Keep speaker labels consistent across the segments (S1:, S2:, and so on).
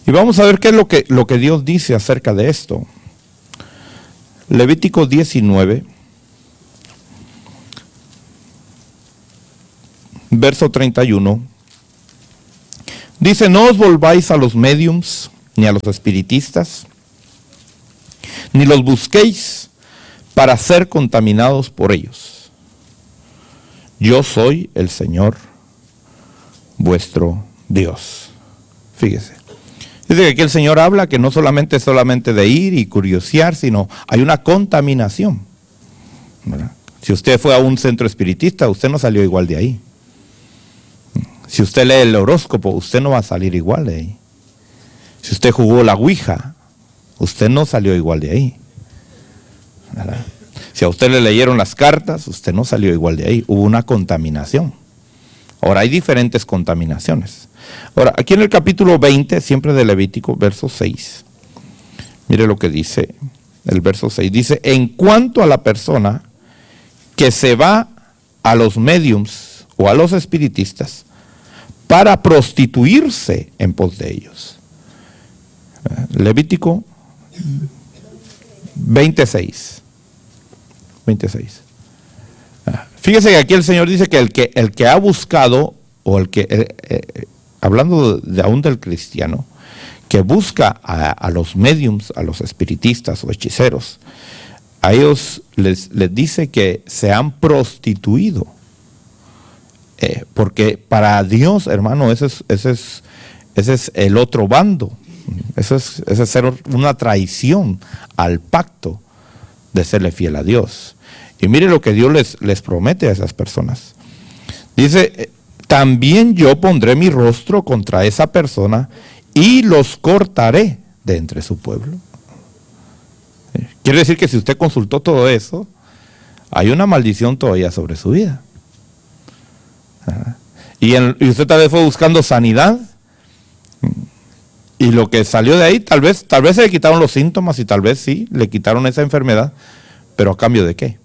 S1: Y vamos a ver qué es lo que Dios dice acerca de esto. Levítico 19, verso 31. Dice: no os volváis a los médiums, ni a los espiritistas, ni los busquéis para ser contaminados por ellos. Yo soy el Señor vuestro Dios. Fíjese. Dice que aquí el Señor habla que no solamente de ir y curiosear, sino hay una contaminación, ¿verdad? Si usted fue a un centro espiritista, usted no salió igual de ahí. Si usted lee el horóscopo, usted no va a salir igual de ahí. Si usted jugó la ouija, usted no salió igual de ahí, ¿verdad? Si a usted le leyeron las cartas, usted no salió igual de ahí. Hubo una contaminación. Ahora, hay diferentes contaminaciones. Ahora, aquí en el capítulo 20, siempre de Levítico, verso 6. Mire lo que dice el verso 6. Dice: en cuanto a la persona que se va a los médiums o a los espiritistas para prostituirse en pos de ellos. Levítico 26. Fíjese que aquí el Señor dice que el que ha buscado, o el que, hablando aún del cristiano, que busca a los médiums, a los espiritistas o hechiceros, a ellos les dice que se han prostituido. Porque para Dios, hermano, ese es el otro bando. Ese es ser una traición al pacto de serle fiel a Dios. Y mire lo que Dios les promete a esas personas. Dice: también yo pondré mi rostro contra esa persona y los cortaré de entre su pueblo. Quiere decir que si usted consultó todo eso, hay una maldición todavía sobre su vida. Y usted tal vez fue buscando sanidad, y lo que salió de ahí, tal vez se le quitaron los síntomas, y tal vez sí, le quitaron esa enfermedad, pero ¿a cambio de qué?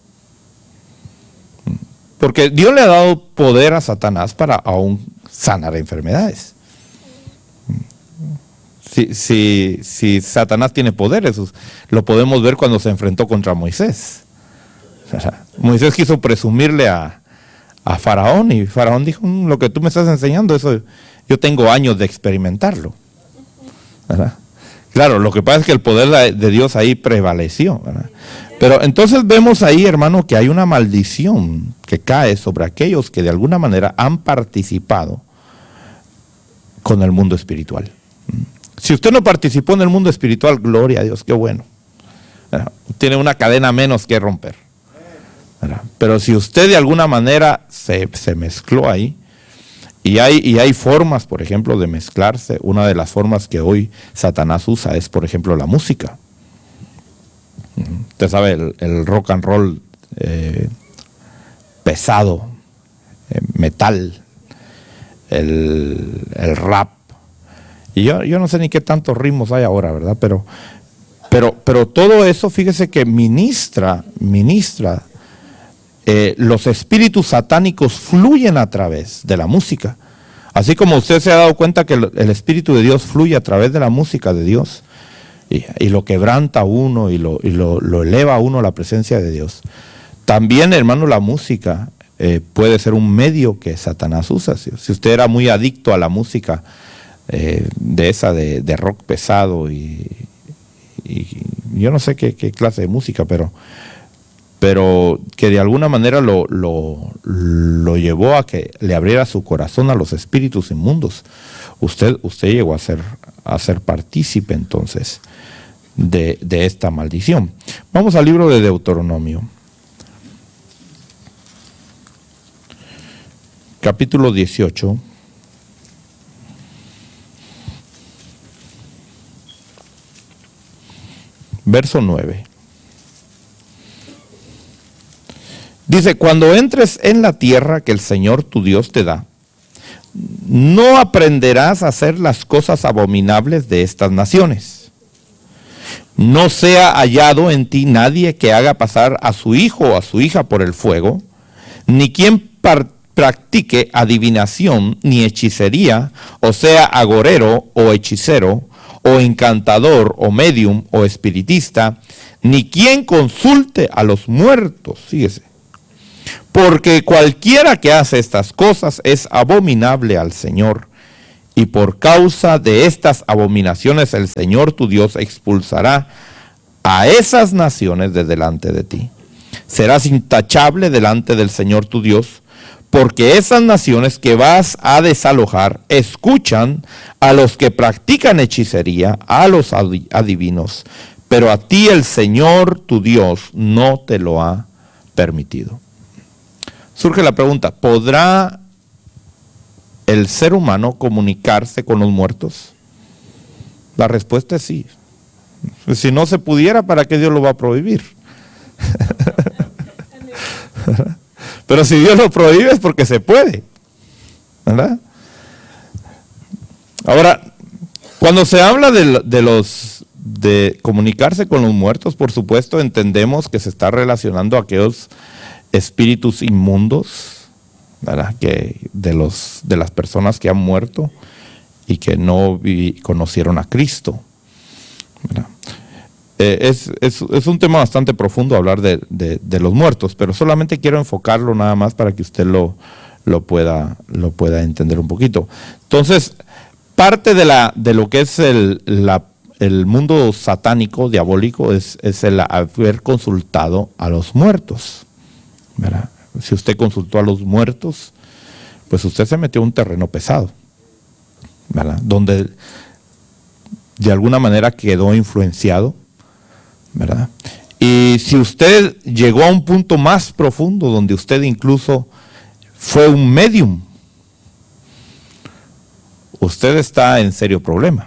S1: Porque Dios le ha dado poder a Satanás para aún sanar enfermedades. Si Satanás tiene poder, eso lo podemos ver cuando se enfrentó contra Moisés. Moisés quiso presumirle a Faraón, y Faraón dijo: lo que tú me estás enseñando, eso yo tengo años de experimentarlo, ¿verdad? Claro, lo que pasa es que el poder de Dios ahí prevaleció, ¿verdad? Pero entonces vemos ahí, hermano, que hay una maldición que cae sobre aquellos que de alguna manera han participado con el mundo espiritual. Si usted no participó en el mundo espiritual, gloria a Dios, qué bueno, ¿verdad? Tiene una cadena menos que romper, ¿verdad? Pero si usted de alguna manera se mezcló ahí, y hay formas, por ejemplo, de mezclarse. Una de las formas que hoy Satanás usa es, por ejemplo, la música. Usted sabe, el rock and roll pesado, metal, el rap. Y yo no sé ni qué tantos ritmos hay ahora, ¿verdad? Pero todo eso, fíjese que ministra. Los espíritus satánicos fluyen a través de la música. Así como usted se ha dado cuenta que el Espíritu de Dios fluye a través de la música de Dios, y lo quebranta a uno y lo eleva a uno a la presencia de Dios. También, hermano, la música puede ser un medio que Satanás usa. Si usted era muy adicto a la música de rock pesado, y yo no sé qué clase de música, pero que de alguna manera lo llevó a que le abriera su corazón a los espíritus inmundos, usted llegó a ser partícipe entonces de esta maldición. Vamos al libro de Deuteronomio, capítulo 18. Verso 9. Dice: cuando entres en la tierra que el Señor tu Dios te da, no aprenderás a hacer las cosas abominables de estas naciones. No sea hallado en ti nadie que haga pasar a su hijo o a su hija por el fuego, ni quien practique adivinación ni hechicería, o sea, agorero o hechicero, o encantador o medium o espiritista, ni quien consulte a los muertos, fíjese. Porque cualquiera que hace estas cosas es abominable al Señor, y por causa de estas abominaciones el Señor tu Dios expulsará a esas naciones de delante de ti. Serás intachable delante del Señor tu Dios, porque esas naciones que vas a desalojar escuchan a los que practican hechicería, a los adivinos, pero a ti el Señor tu Dios no te lo ha permitido. Surge la pregunta, ¿podrá el ser humano comunicarse con los muertos? La respuesta es sí. Si no se pudiera, ¿para qué Dios lo va a prohibir? Pero si Dios lo prohíbe es porque se puede, ¿verdad? Ahora, cuando se habla de comunicarse con los muertos, por supuesto entendemos que se está relacionando a aquellos espíritus inmundos, ¿verdad? Que de las personas que han muerto y que no conocieron a Cristo, ¿verdad? Es un tema bastante profundo hablar de los muertos, pero solamente quiero enfocarlo nada más para que usted lo pueda entender un poquito. Entonces, parte de lo que es el mundo satánico, diabólico, es el haber consultado a los muertos, ¿verdad? Si usted consultó a los muertos, pues usted se metió en un terreno pesado, ¿verdad? Donde de alguna manera quedó influenciado, ¿verdad? Y si usted llegó a un punto más profundo donde usted incluso fue un medium, usted está en serio problema,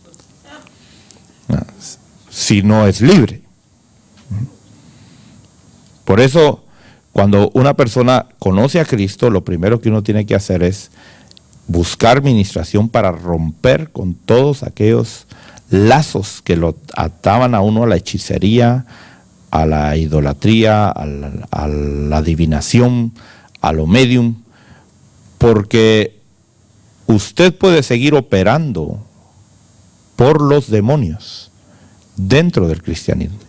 S1: si no es libre. Por eso, cuando una persona conoce a Cristo, lo primero que uno tiene que hacer es buscar ministración para romper con todos aquellos lazos que lo ataban a uno a la hechicería, a la idolatría, a la adivinación, a lo medium, porque usted puede seguir operando por los demonios dentro del cristianismo.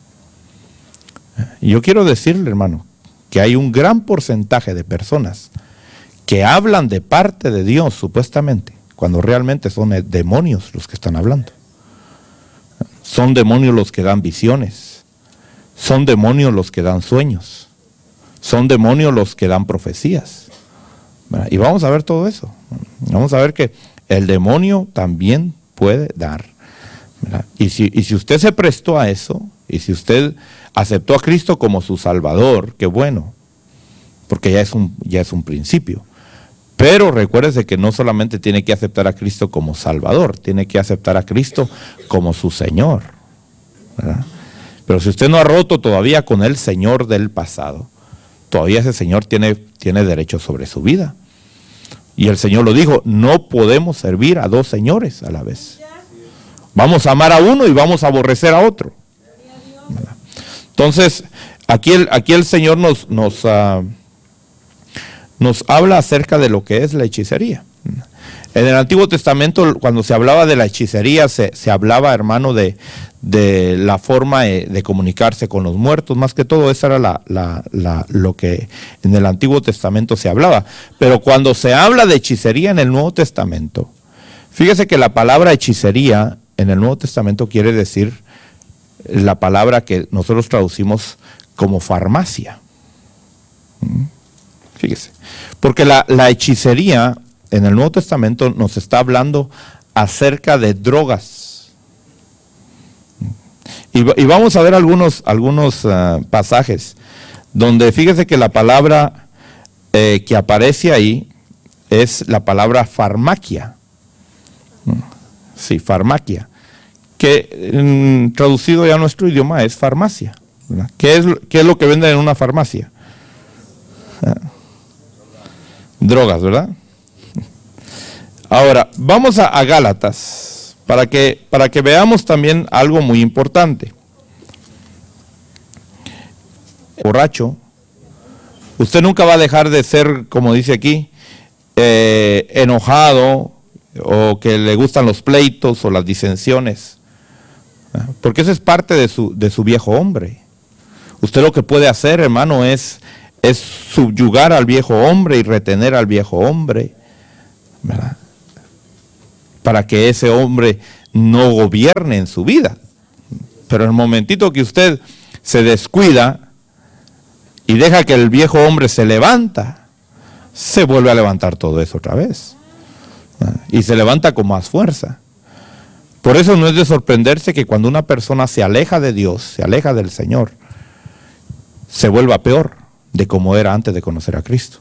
S1: Y yo quiero decirle, hermano, que hay un gran porcentaje de personas que hablan de parte de Dios, supuestamente, cuando realmente son demonios los que están hablando. Son demonios los que dan visiones, son demonios los que dan sueños, son demonios los que dan profecías. Y vamos a ver todo eso. Vamos a ver que el demonio también puede dar. Y si usted se prestó a eso, y si usted aceptó a Cristo como su Salvador, qué bueno, porque ya es un principio. Pero recuérdese que no solamente tiene que aceptar a Cristo como Salvador, tiene que aceptar a Cristo como su Señor, ¿verdad? Pero si usted no ha roto todavía con el Señor del pasado, todavía ese Señor tiene derecho sobre su vida. Y el Señor lo dijo, no podemos servir a dos señores a la vez. Vamos a amar a uno y vamos a aborrecer a otro, ¿verdad? Entonces, aquí el Señor nos habla acerca de lo que es la hechicería. En el Antiguo Testamento, cuando se hablaba de la hechicería, se hablaba, hermano, de la forma de comunicarse con los muertos. Más que todo, eso era lo que en el Antiguo Testamento se hablaba. Pero cuando se habla de hechicería en el Nuevo Testamento, fíjese que la palabra hechicería en el Nuevo Testamento quiere decir la palabra que nosotros traducimos como farmacia. Fíjese, porque la hechicería en el Nuevo Testamento nos está hablando acerca de drogas. Y vamos a ver algunos pasajes donde fíjese que la palabra que aparece ahí es la palabra farmacia. Sí, farmacia, que traducido ya a nuestro idioma es farmacia, ¿verdad? ¿Qué es lo que venden en una farmacia? Drogas, ¿verdad? Ahora, vamos a Gálatas, para que veamos también algo muy importante. Borracho, Usted nunca va a dejar de ser, como dice aquí, enojado, o que le gustan los pleitos o las disensiones, porque eso es parte de su viejo hombre. Usted lo que puede hacer, hermano, es subyugar al viejo hombre y retener al viejo hombre, ¿verdad? Para que ese hombre no gobierne en su vida. Pero en el momentito que usted se descuida y deja que el viejo hombre se levanta, se vuelve a levantar todo eso otra vez. Y se levanta con más fuerza. Por eso no es de sorprenderse que cuando una persona se aleja de Dios, se aleja del Señor, se vuelva peor de como era antes de conocer a Cristo.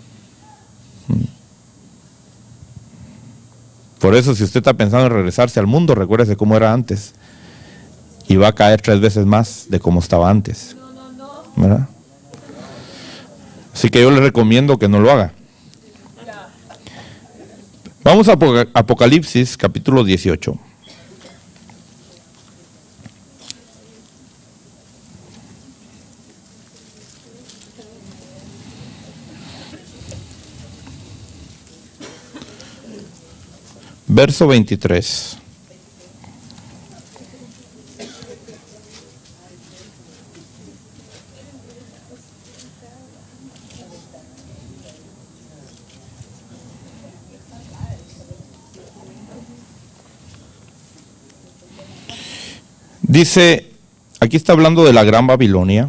S1: Por eso, si usted está pensando en regresarse al mundo, recuérdese cómo era antes. Y va a caer 3 veces más de como estaba antes. ¿Verdad? Así que yo le recomiendo que no lo haga. Vamos a Apocalipsis, capítulo 18. Verso 23. Dice, aquí está hablando de la gran Babilonia.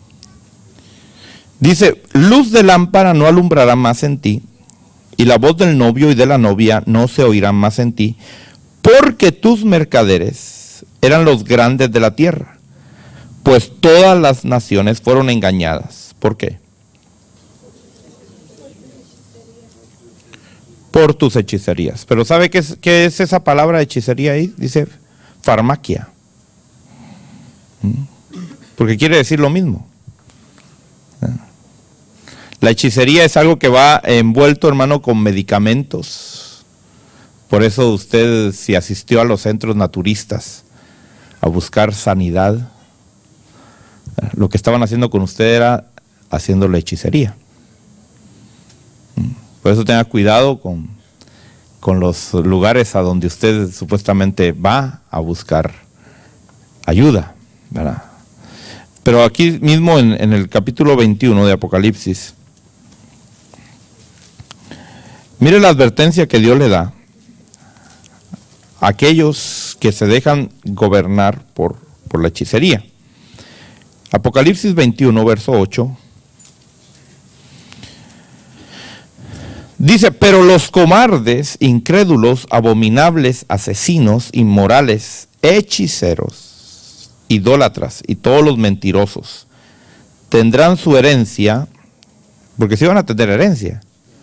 S1: Dice, luz de lámpara no alumbrará más en ti, y la voz del novio y de la novia no se oirán más en ti, porque tus mercaderes eran los grandes de la tierra, pues todas las naciones fueron engañadas. ¿Por qué? Por tus hechicerías. Pero ¿sabe qué es esa palabra hechicería ahí? Dice farmaquia. Porque quiere decir lo mismo. La hechicería es algo que va envuelto, hermano, con medicamentos. Por eso usted, si asistió a los centros naturistas a buscar sanidad, lo que estaban haciendo con usted era haciéndole hechicería. Por eso tenga cuidado con los lugares a donde usted supuestamente va a buscar ayuda, ¿verdad? Pero aquí mismo en el capítulo 21 de Apocalipsis, mire la advertencia que Dios le da a aquellos que se dejan gobernar por la hechicería. Apocalipsis 21, verso 8. Dice, pero los cobardes, incrédulos, abominables, asesinos, inmorales, hechiceros, idólatras y todos los mentirosos tendrán su herencia, porque sí van a tener herencia.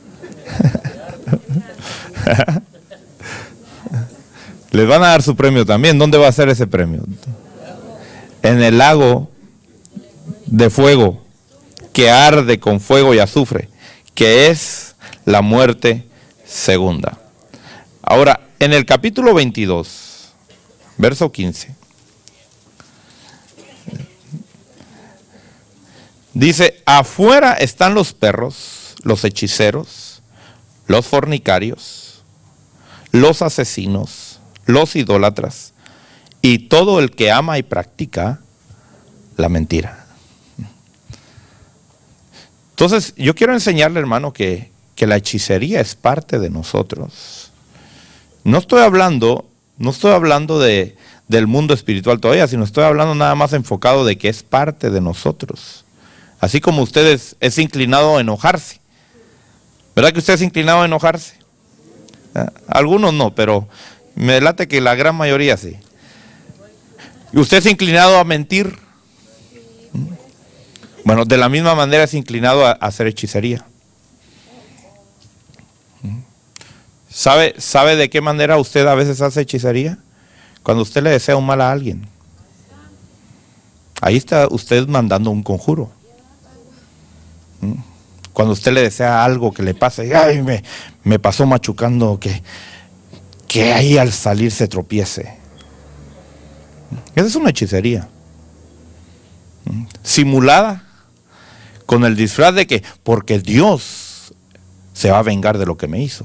S1: Les van a dar su premio también. ¿Dónde va a ser ese premio? En el lago de fuego que arde con fuego y azufre, que es la muerte segunda. Ahora, en el capítulo 22, verso 15, dice, afuera están los perros, los hechiceros, los fornicarios, los asesinos, los idólatras y todo el que ama y practica la mentira. Entonces, yo quiero enseñarle, hermano, que la hechicería es parte de nosotros. No estoy hablando del mundo espiritual todavía, sino estoy hablando nada más enfocado de que es parte de nosotros. Así como usted es inclinado a enojarse. ¿Verdad que usted es inclinado a enojarse? Algunos no, pero me late que la gran mayoría sí. ¿Y usted es inclinado a mentir? Bueno, de la misma manera es inclinado a hacer hechicería. ¿Sabe de qué manera usted a veces hace hechicería? Cuando usted le desea un mal a alguien. Ahí está usted mandando un conjuro. Cuando usted le desea algo que le pase, ay, me pasó machucando, que ahí al salir se tropiece. Esa es una hechicería. Simulada. Con el disfraz de que, porque Dios se va a vengar de lo que me hizo.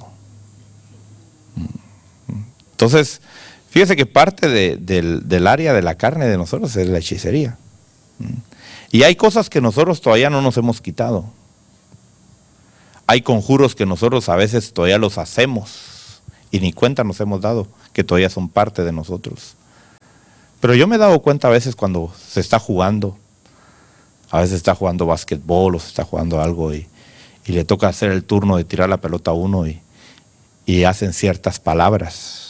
S1: Entonces, fíjese que parte del área de la carne de nosotros es la hechicería. Y hay cosas que nosotros todavía no nos hemos quitado. Hay conjuros que nosotros a veces todavía los hacemos y ni cuenta nos hemos dado que todavía son parte de nosotros. Pero yo me he dado cuenta a veces cuando se está jugando, a veces está jugando básquetbol o se está jugando algo y le toca hacer el turno de tirar la pelota a uno y hacen ciertas palabras.